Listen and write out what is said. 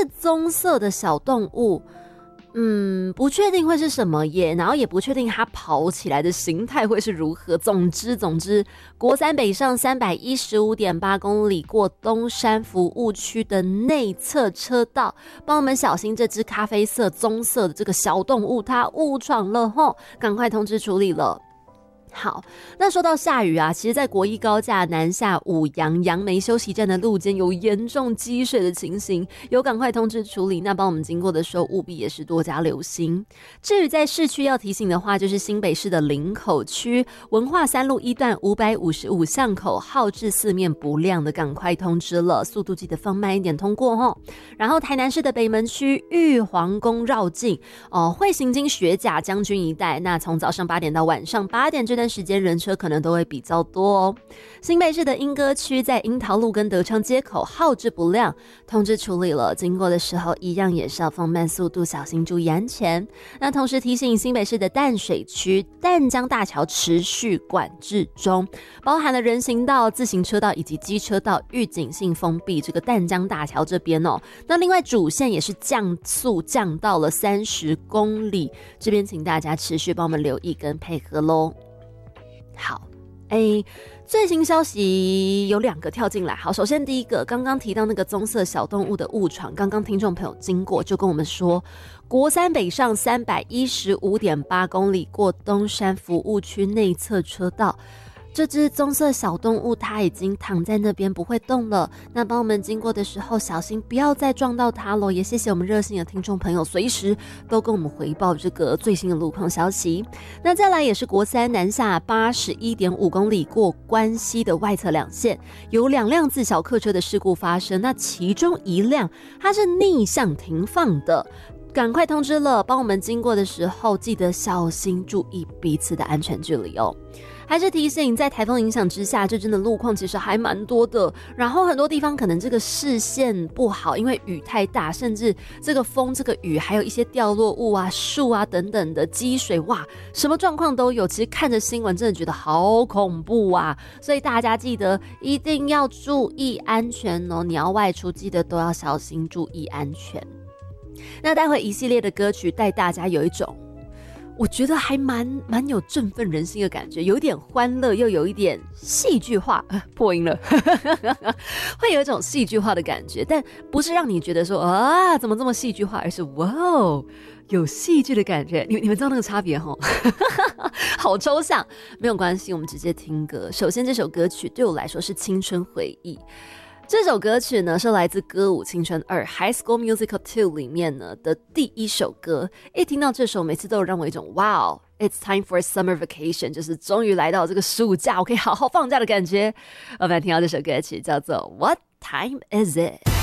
棕色的小动物，不确定会是什么耶，然后也不确定它跑起来的形态会是如何。总之，国三北上315.8公里过东山服务区的内侧车道，帮我们小心这只咖啡色、棕色的这个小动物，它误闯了吼，赶快通知处理了。好，那说到下雨啊，其实在国一高架南下五杨杨梅休息站的路肩有严重积水的情形，有赶快通知处理，那帮我们经过的时候务必也是多加留心。至于在市区要提醒的话，就是新北市的林口区文化三路1段555巷口号志四面不亮的赶快通知了，速度记得放慢一点通过齁。然后台南市的北门区玉皇宫绕境会行经学甲将军一带，那从早上8点到晚上8点这段时间人车可能都会比较多哦。新北市的莺歌区在樱桃路跟德昌街口号志不亮，通知处理了，经过的时候一样也是要放慢速度，小心注意安全。那同时提醒新北市的淡水区淡江大桥持续管制中，包含了人行道、自行车道以及机车道预警性封闭这个淡江大桥这边哦。那另外主线也是降速降到了30公里，这边请大家持续帮我们留意跟配合咯。好，最新消息有2个跳进来。好，首先第一个，刚刚提到那个棕色小动物的误闯，刚刚听众朋友经过就跟我们说，国三北上315.8公里过东山服务区内侧车道，这只棕色小动物它已经躺在那边不会动了，那帮我们经过的时候小心不要再撞到它咯。也谢谢我们热心的听众朋友随时都跟我们回报这个最新的路况消息。那再来也是国三南下81.5公里过关西的外侧2线，有2辆自小客车的事故发生，那其中一辆它是逆向停放的，赶快通知了，帮我们经过的时候记得小心注意彼此的安全距离哦。还是提醒，在台风影响之下，这真的路况其实还蛮多的，然后很多地方可能这个视线不好，因为雨太大，甚至这个风、这个雨，还有一些掉落物啊、树啊等等的积水，哇，什么状况都有。其实看着新闻真的觉得好恐怖啊，所以大家记得一定要注意安全哦，你要外出记得都要小心注意安全。那待会一系列的歌曲带大家有一种我觉得还蛮有振奋人心的感觉，有一点欢乐又有一点戏剧化，破音了会有一种戏剧化的感觉，但不是让你觉得说啊怎么这么戏剧化，而是哇哦有戏剧的感觉。你们知道那个差别齁好抽象，没有关系，我们直接听歌。首先这首歌曲对我来说是青春回忆，这首歌曲呢是来自歌舞青春2 High School Musical 2里面呢的第一首歌，一听到这首每次都有让我一种 Wow It's time for summer vacation， 就是终于来到这个暑假，我可以好好放假的感觉。我们来听到这首歌曲叫做 What Time Is It。